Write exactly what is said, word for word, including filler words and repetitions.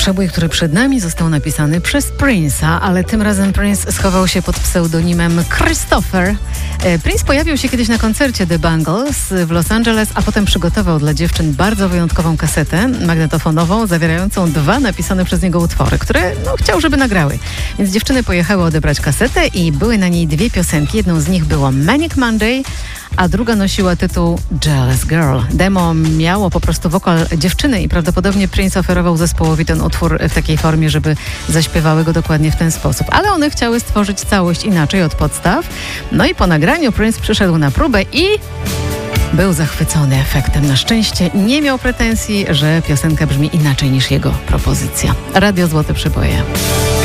Przebój, który przed nami, został napisany przez Prince'a, ale tym razem Prince schował się pod pseudonimem Christopher. Prince pojawił się kiedyś na koncercie The Bangles w Los Angeles, a potem przygotował dla dziewczyn bardzo wyjątkową kasetę magnetofonową, zawierającą dwa napisane przez niego utwory, które no, chciał, żeby nagrały. Więc dziewczyny pojechały odebrać kasetę i były na niej dwie piosenki. Jedną z nich było Manic Monday, a druga nosiła tytuł Jealous Girl. Demo miało po prostu wokal dziewczyny i prawdopodobnie Prince oferował zespołowi ten utwór w takiej formie, żeby zaśpiewały go dokładnie w ten sposób. Ale one chciały stworzyć całość inaczej od podstaw. No i po nagraniu Prince przyszedł na próbę i był zachwycony efektem. Na szczęście nie miał pretensji, że piosenka brzmi inaczej niż jego propozycja. Radio Złote Przeboje.